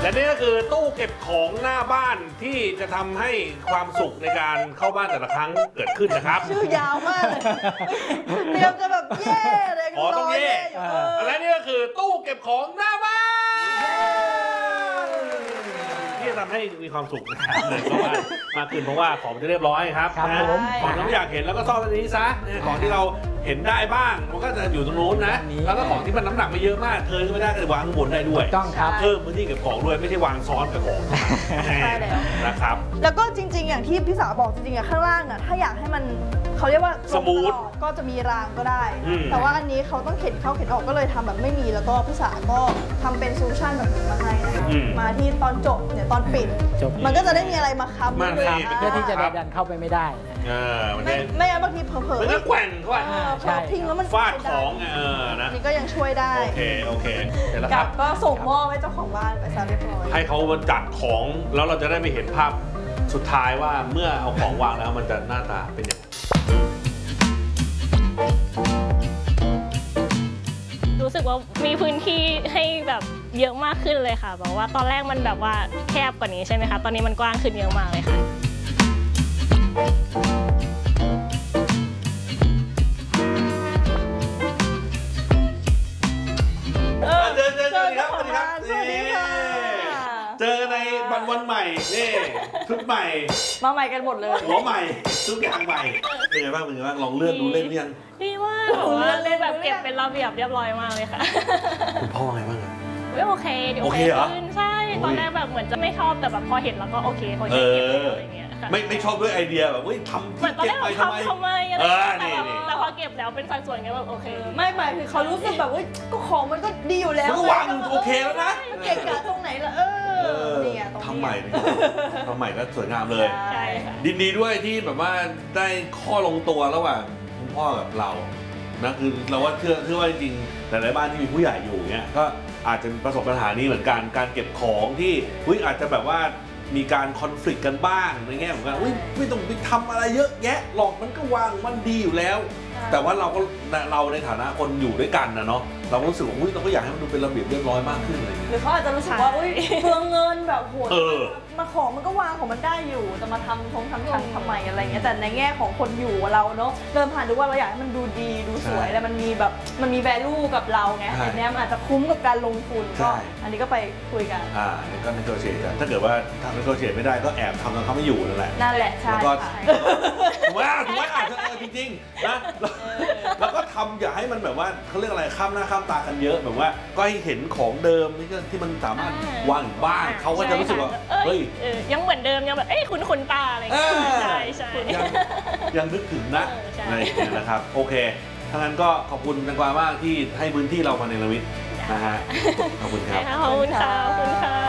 และนี่ก็คือตู้เก็บของหน้าบ้านที่จะทำให้ความสุขในการเข้าบ้านแต่ละครั้งเกิดขึ้นนะครับชื่อยาวมากเลยเตรียมจะแบบเย่เลยต้องเย่และนี่ก็คือตู้เก็บของหน้าบ้านที่จะทำให้มีความสุขนะครับเลยเข้าบ้านมากขึ้นเพราะว่าของจะเรียบร้อยครับของที่อยากเห็นแล้วก็ซ่อนตรงนี้ซะของที่เราเห็นได้บ้างมันก็จะอยู่ตรงโน้นนะแล้วก็ของที่มันน้ำหนักไม่เยอะมากเธอไม่ได้ก็วางข้างบนได้ด้วยต้องครับเพิ่มพื้นที่เก็บของด้วยไม่ใช่วางซ้อนกับของนะครับแล้วก็จริงๆอย่างที่พี่สาวบอกจริงๆข้างล่างอ่ะถ้าอยากให้มันเขาเรียกว่าสมูทก็จะมีรางก็ได้แต่ว่าอันนี้เขาต้องเข็นเข้าเข็นออกก็เลยทำแบบไม่มีแล้วก็พี่สาวก็ทำเป็นโซลูชันแบบนี้มาให้นะคะมาที่ตอนจบเนี่ยตอนปิดมันก็จะได้มีอะไรมาค้ำเพื่อที่จะดันเข้าไปไม่ได้ไม่บางทีเผลอๆมันก็แกว่งเขาทิ้งแล้วมันฟาดของนะนี่ก็ยังช่วยได้โอเคเสร็จแล้วครับก็ส่งมอบให้เจ้าของบ้านไปซะเรียบร้อยให้เขาจัดของแล้วเราจะได้ไม่เห็นภาพสุดท้ายว่าเมื่อเอาของวางแล้วมันจะหน้าตาเป็นยังไงรู้สึกว่ามีพื้นที่ให้แบบเยอะมากขึ้นเลยค่ะแบบว่าตอนแรกมันแบบว่าแคบกว่านี้ใช่ไหมคะตอนนี้มันกว้างขึ้นเยอะมากเลยค่ะเจอในวันใหม่นี่ชุดใหม่มาใหม่กันหมดเลยหัวใหม่ทุกอย่างใหม่เป็นไงบ้างลองเลื่อนดูเล่นเรียงดีมากเล่นแบบเก็บเป็นระเบียบเรียบร้อยมากเลยค่ะคุณพ่อไงบ้างโอเคเดี๋ยวโอเคขึ้นใช่ตอนแรกแบบเหมือนจะไม่ชอบแต่แบบพอเห็นแล้วก็โอเคพอเก็บอะไรเงี้ยไม่ชอบด้วยไอเดียแบบว่าทำเก็บไปทำไมอะไรแต่พอเก็บแล้วเป็นสัดส่วนไงแบบโอเคไม่หมายคือเขารู้สึกแบบว่าก็ของมันก็ดีอยู่แล้วมันก็วางโอเคแล้วนะเก่งกะตรงไหนล่ะเนี่ยทำใหม่ก็สวยงามเลยดีด้วยที่แบบว่าได้ข้อลงตัวระหว่างคุณพ่อกับเรานะคือเราว่าเชื่อว่าจริงๆแต่ในบ้านที่มีผู้ใหญ่อยู่เนี้ยก็อาจจะประสบปัญหานี้เหมือนกันการเก็บของที่อาจจะแบบว่ามีการคอนฟ lict กันบ้างในแง่ของการไม่ต้องไปทำอะไรเยอะแยะหรอกมันก็วางมันดีอยู่แล้วแต่ว่าเราในฐานะคนอยู่ด้วยกันนะเนาะเราก็รู้สึกว่าเราก็อยากให้มันดูเป็นระเบียบเรียบร้อยมากขึ้นอะไรเงี้ยหรือเขาอาจจะรู้สึกว่าเปลืองเงินแบบโหดมาของมันก็วางของมันได้อยู่จะมาทำทำไมอะไรเงี้ยแต่ในแง่ของคนอยู่เราเนาะเดินผ่านดูว่าเราอยากให้มันดูดีดูสวยแล้วมันมีแบบมันมี value กับเราไงอันนี้มันอาจจะคุ้มกับการลงทุนก็อันนี้ก็ไปคุยกันนี่ก็ negotiate กันถ้าเกิดว่าทำ negotiate ไม่ได้ก็แอบทำแล้วเขาไม่อยู่นั่นแหละใช่แล้วก็ถูกไหมอาจจะจริงๆนะแล้วก็ทำอย่าให้มันแบบว่าเขาเรียกอะไรข้ามหน้าข้ามตากันเยอะแบบว่าก็ให้เห็นของเดิมที่มันสามารถวางอยู่บ้านเขาก็จะรู้สึกว่าเฮ้ยยังเหมือนเดิมยังแบบคุ้นตาอะไรใช่ยังนึกถึงนะอะไรอย่างเงี้ยนะครับโอเคถ้างั้นก็ขอบคุณแตงกวามากที่ให้พื้นที่เรามาในละมิตนะฮะขอบคุณครับขอบคุณค่ะ